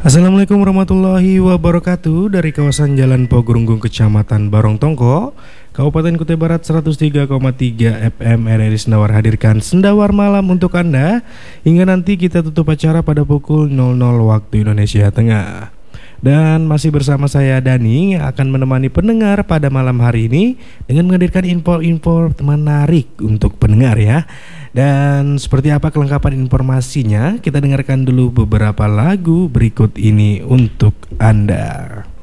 Assalamualaikum warahmatullahi wabarakatuh. Dari kawasan Jalan Pogorunggung, Kecamatan Barongtongko, Kabupaten Kutai Barat, 103,3 FM RRI Sendawar hadirkan Sendawar Malam untuk Anda. Hingga nanti kita tutup acara pada pukul 00 waktu Indonesia Tengah. Dan masih bersama saya Dani yang akan menemani pendengar pada malam hari ini dengan menghadirkan info-info menarik untuk pendengar ya. Dan seperti apa kelengkapan informasinya, kita dengarkan dulu beberapa lagu berikut ini untuk Anda.